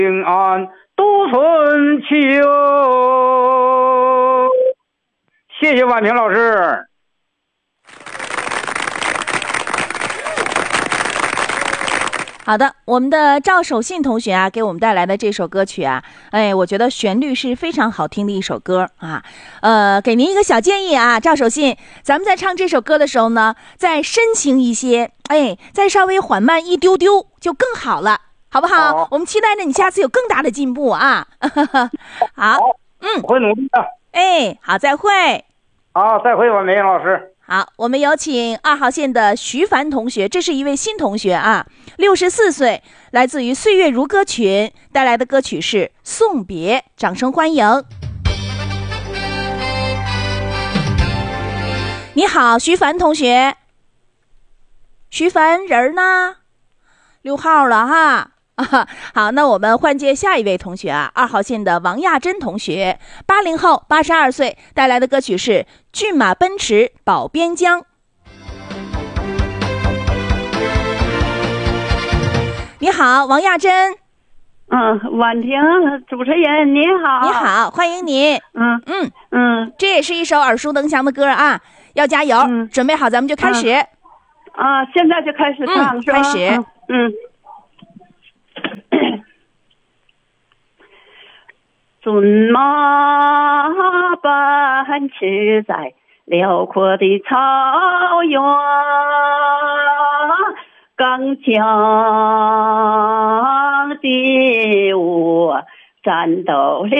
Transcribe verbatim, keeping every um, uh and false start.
平安度春秋。谢谢婉平老师。 好的，我们的赵守信同学啊，给我们带来的这首歌曲啊，哎，我觉得旋律是非常好听的一首歌啊。呃，给您一个小建议啊，赵守信，咱们在唱这首歌的时候呢，再深情一些，哎，再稍微缓慢一丢丢就更好了，好不好？好，我们期待着你下次有更大的进步啊。好，嗯， 我会努力的。 哎，好，再会。 好，再会，婉平老师。 好，我们有请二号线的徐凡同学，这是一位新同学啊，六十四岁，来自于岁月如歌群，带来的歌曲是《送别》，掌声欢迎。你好，徐凡同学。徐凡人呢？溜号了哈。啊，好，那我们换接下一位同学啊，二号线的王亚珍同学，八零后，八十二岁，带来的歌曲是《骏马奔驰保边疆》。你好，王亚珍。 嗯，婉婷主持人你好。 你好，欢迎你。 嗯嗯嗯， 这也是一首耳熟能详的歌啊，要加油。嗯、准备好，咱们就开始。 嗯、啊，现在就开始唱、 嗯、 是吧？ 开始。 嗯。嗯骏马奔驰在辽阔的草原，刚强的我战斗力